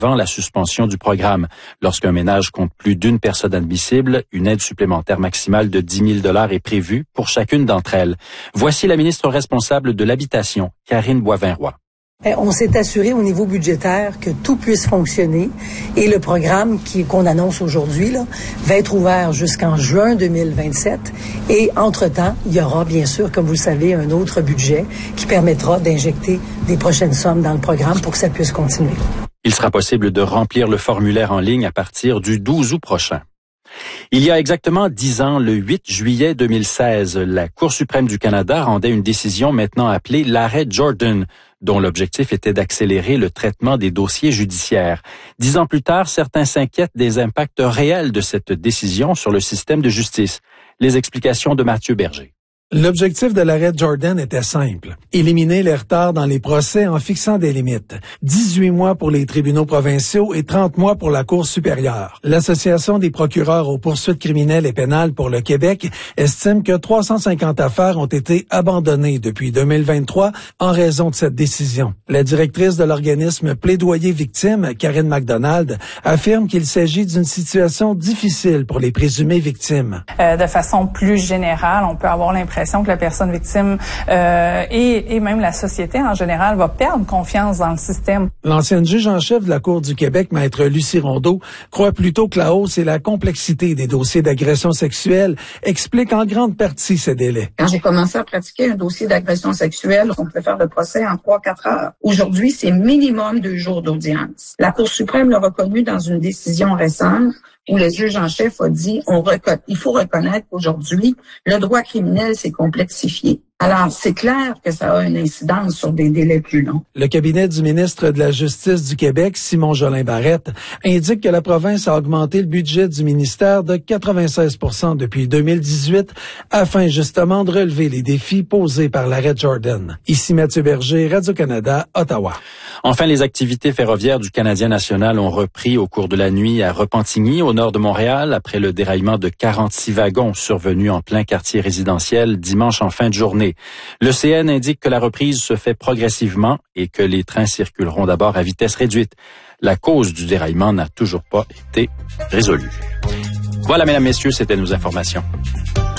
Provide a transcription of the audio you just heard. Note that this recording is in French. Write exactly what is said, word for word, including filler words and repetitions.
avant la suspension du programme. Lorsqu'un ménage compte plus d'une personne admissible, une aide supplémentaire maximale de dix mille dollars est prévue pour chacune d'entre elles. Voici la ministre responsable de l'Habitation, Karine Boivin-Roy. On s'est assuré au niveau budgétaire que tout puisse fonctionner et le programme qui, qu'on annonce aujourd'hui là, va être ouvert jusqu'en juin deux mille vingt-sept et entre-temps, il y aura bien sûr, comme vous le savez, un autre budget qui permettra d'injecter des prochaines sommes dans le programme pour que ça puisse continuer. Il sera possible de remplir le formulaire en ligne à partir du douze août prochain. Il y a exactement dix ans, le huit juillet deux mille seize, la Cour suprême du Canada rendait une décision maintenant appelée l'arrêt Jordan, dont l'objectif était d'accélérer le traitement des dossiers judiciaires. Dix ans plus tard, certains s'inquiètent des impacts réels de cette décision sur le système de justice. Les explications de Mathieu Berger. L'objectif de l'arrêt Jordan était simple. Éliminer les retards dans les procès en fixant des limites. dix-huit mois pour les tribunaux provinciaux et trente mois pour la Cour supérieure. L'Association des procureurs aux poursuites criminelles et pénales pour le Québec estime que trois cent cinquante affaires ont été abandonnées depuis deux mille vingt-trois en raison de cette décision. La directrice de l'organisme Plaidoyer Victimes, Karine MacDonald, affirme qu'il s'agit d'une situation difficile pour les présumées victimes. Euh, de façon plus générale, on peut avoir l'impression que la personne victime euh, et, et même la société en général va perdre confiance dans le système. L'ancienne juge en chef de la Cour du Québec, maître Lucie Rondeau, croit plutôt que la hausse et la complexité des dossiers d'agression sexuelle expliquent en grande partie ces délais. Quand j'ai commencé à pratiquer un dossier d'agression sexuelle, on pouvait faire le procès en trois à quatre heures. Aujourd'hui, c'est minimum deux jours d'audience. La Cour suprême l'a reconnu dans une décision récente où le juge en chef a dit on reconna- il faut reconnaître qu'aujourd'hui, le droit criminel s'est complexifié. Alors, c'est clair que ça a une incidence sur des délais plus longs. Le cabinet du ministre de la Justice du Québec, Simon Jolin Barrette, indique que la province a augmenté le budget du ministère de quatre-vingt-seize pour cent depuis deux mille dix-huit afin justement de relever les défis posés par l'arrêt Jordan. Ici Mathieu Berger, Radio-Canada, Ottawa. Enfin, les activités ferroviaires du Canadien national ont repris au cours de la nuit à Repentigny, au nord de Montréal, après le déraillement de quarante-six wagons survenus en plein quartier résidentiel dimanche en fin de journée. Le C N indique que la reprise se fait progressivement et que les trains circuleront d'abord à vitesse réduite. La cause du déraillement n'a toujours pas été résolue. Voilà, mesdames, messieurs, c'était nos informations.